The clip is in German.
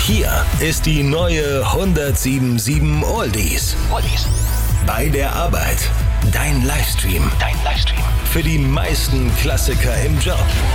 Hier ist die neue 107.7 Oldies. Bei der Arbeit. Dein Livestream. Für die meisten Klassiker im Job.